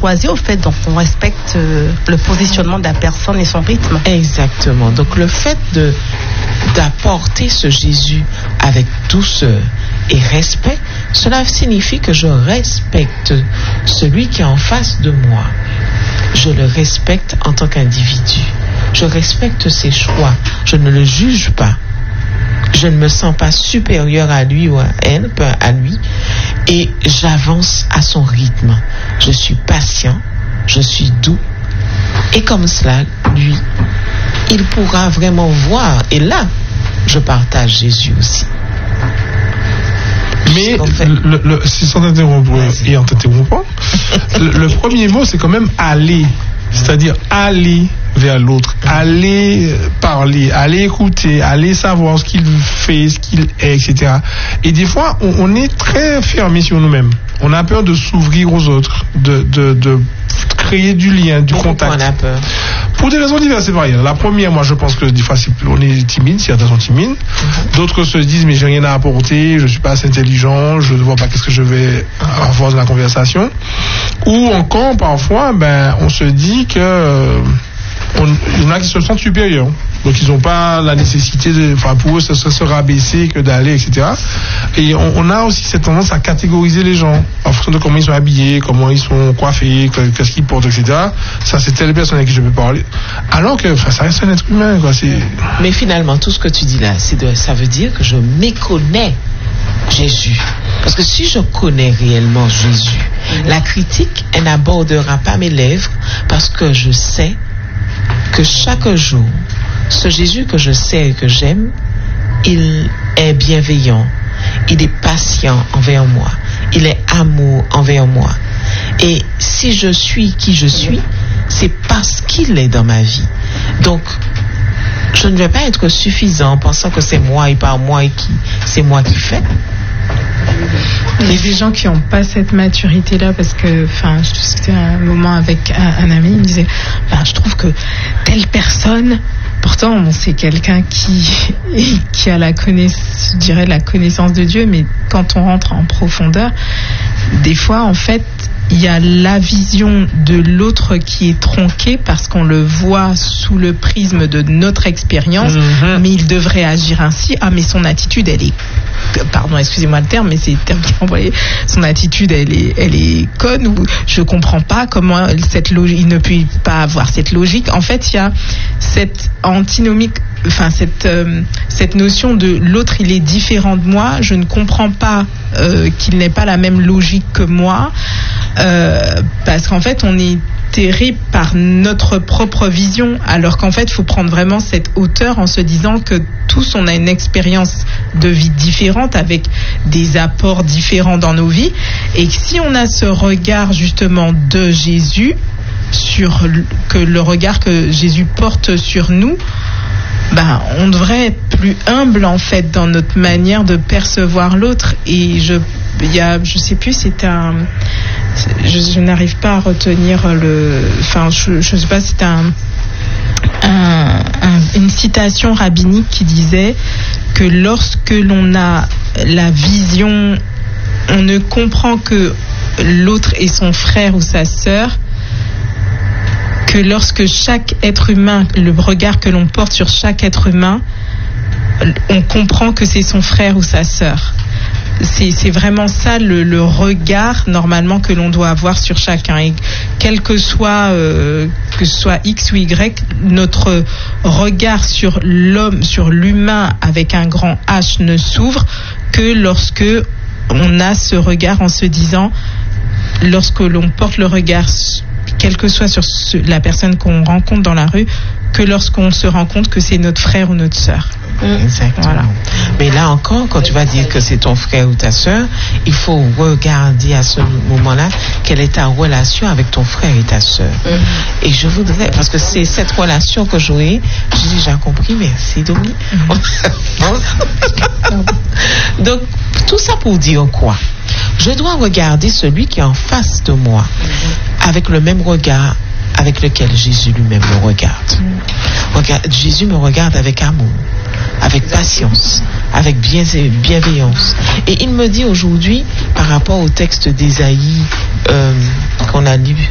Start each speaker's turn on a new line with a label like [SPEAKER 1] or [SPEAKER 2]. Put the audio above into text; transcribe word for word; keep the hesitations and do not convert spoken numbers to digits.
[SPEAKER 1] choisit au fait, donc on respecte euh, le positionnement de la personne et son rythme.
[SPEAKER 2] Exactement. Donc le fait de d'apporter ce Jésus avec douceur et respect, cela signifie que je respecte celui qui est en face de moi. Je le respecte en tant qu'individu. Je respecte ses choix. Je ne le juge pas. Je ne me sens pas supérieur à lui ou à elle, à lui, et j'avance à son rythme. Je suis patient, je suis doux, et comme cela, lui, il pourra vraiment voir. Et là, je partage Jésus aussi.
[SPEAKER 3] Mais, le, le, si sans t'interrompre et en t'interrompant, le, le premier mot, c'est quand même aller. C'est-à-dire aller vers l'autre, aller parler, aller écouter, aller savoir ce qu'il fait, ce qu'il est, et cetera. Et des fois, on, on est très fermé sur nous-mêmes. On a peur de s'ouvrir aux autres, de, de, de créer du lien, du
[SPEAKER 2] Pourquoi
[SPEAKER 3] contact.
[SPEAKER 2] on a peur?
[SPEAKER 3] Pour des raisons diverses et variées. La première, moi, je pense que des fois, c'est, on est timide, certains sont timides. Mm-hmm. D'autres se disent, mais j'ai rien à apporter, je suis pas assez intelligent, je ne vois pas qu'est-ce que je vais avoir dans la conversation. Ou encore, parfois, ben, on se dit que euh, on, il y en a qui se sentent supérieurs. Donc, ils n'ont pas la nécessité de, enfin, pour eux, ce serait se rabaisser que d'aller, et cetera. Et on, on a aussi cette tendance à catégoriser les gens en fonction de comment ils sont habillés, comment ils sont coiffés, qu'est-ce qu'ils portent, et cetera. Ça, c'est telle personne avec qui je peux parler. Alors que, enfin, ça reste un être humain, quoi. C'est...
[SPEAKER 2] Mais finalement, tout ce que tu dis là, c'est de, ça veut dire que je méconnais Jésus. Parce que si je connais réellement Jésus, mmh. la critique, elle n'abordera pas mes lèvres parce que je sais que chaque jour, ce Jésus que je sais et que j'aime, il est bienveillant, il est patient envers moi, il est amour envers moi. Et si je suis qui je suis, c'est parce qu'il est dans ma vie. Donc, je ne vais pas être suffisant en pensant que c'est moi et pas moi et qui, c'est moi qui fais.
[SPEAKER 4] Il y a des gens qui n'ont pas cette maturité-là parce que, enfin, c'était un moment avec un, un ami, il me disait, ben, je trouve que telle personne, pourtant, bon, c'est quelqu'un qui, qui a la connaissance, je dirais, la connaissance de Dieu, mais quand on rentre en profondeur, des fois, en fait, il y a la vision de l'autre qui est tronquée parce qu'on le voit sous le prisme de notre expérience, mmh. mais il devrait agir ainsi. Ah, mais son attitude, elle est, pardon, excusez-moi le terme, mais c'est le terme qui est envoyé. Son attitude, elle est, elle est conne, ou je comprends pas comment cette logique, il ne peut pas avoir cette logique. En fait, il y a cette antinomique, enfin cette euh, cette notion de l'autre, il est différent de moi, je ne comprends pas euh, qu'il n'ait pas la même logique que moi, euh, parce qu'en fait on est terré par notre propre vision, alors qu'en fait il faut prendre vraiment cette hauteur en se disant que tous on a une expérience de vie différente avec des apports différents dans nos vies, et que si on a ce regard justement de Jésus, sur que le regard que Jésus porte sur nous, ben, on devrait être plus humble en fait dans notre manière de percevoir l'autre. Et je, il y a, je sais plus, c'est un, je, je n'arrive pas à retenir le, enfin, je, je sais pas, c'est un, un, un, une citation rabbinique qui disait que lorsque l'on a la vision, on ne comprend que l'autre est son frère ou sa sœur, que lorsque chaque être humain, le regard que l'on porte sur chaque être humain, on comprend que c'est son frère ou sa sœur. C'est, c'est vraiment ça le, le regard normalement que l'on doit avoir sur chacun. Et quel que soit, euh, que ce soit X ou Y, notre regard sur l'homme, sur l'humain avec un grand H ne s'ouvre que lorsque on a ce regard en se disant, lorsque l'on porte le regard, quelle que soit sur ce, la personne qu'on rencontre dans la rue, que lorsqu'on se rend compte que c'est notre frère ou notre sœur.
[SPEAKER 2] Exactement. Voilà. Mais là encore, quand tu vas dire que c'est ton frère ou ta sœur, il faut regarder à ce moment-là quelle est ta relation avec ton frère et ta sœur. Mm-hmm. Et je voudrais, parce que c'est cette relation que j'aurai, j'ai déjà compris, merci Dominique. Mm-hmm. Donc, tout ça pour dire quoi? Je dois regarder celui qui est en face de moi mm-hmm. avec le même regard avec lequel Jésus lui-même me regarde. Mm. Regarde. Jésus me regarde avec amour, avec patience, avec bien, bienveillance. Et il me dit aujourd'hui, par rapport au texte d'Ésaïe euh, qu'on a lu